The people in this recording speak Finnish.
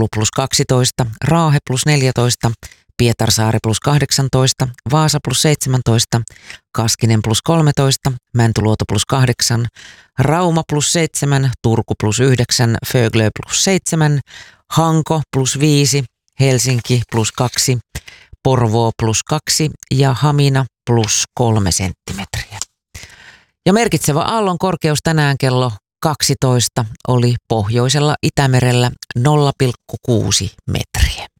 Oulu plus 12, Raahe plus 14, Pietarsaari plus 18, Vaasa plus 17, Kaskinen plus 13, Mäntyluoto plus 8, Rauma plus 7, Turku plus 9, Föglö plus 7, Hanko plus 5, Helsinki plus 2, Porvoo plus 2 ja Hamina plus 3 senttimetriä. Ja merkitsevä aallon korkeus tänään kello 12 oli pohjoisella Itämerellä 0,6 metriä.